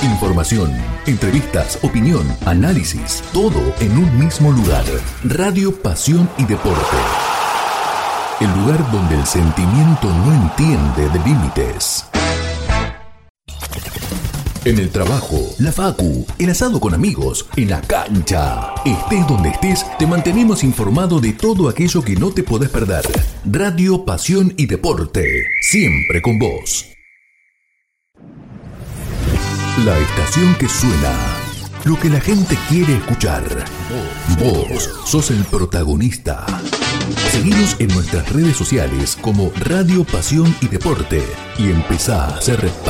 Información, entrevistas, opinión, análisis, todo en un mismo lugar. Radio Pasión y Deporte. El lugar donde el sentimiento no entiende de límites. En el trabajo, la facu, el asado con amigos, en la cancha. Estés donde estés, te mantenemos informado de todo aquello que no te podés perder. Radio Pasión y Deporte, siempre con vos. La estación que suena, lo que la gente quiere escuchar. Vos sos el protagonista. Seguinos en nuestras redes sociales como Radio Pasión y Deporte y empezá a ser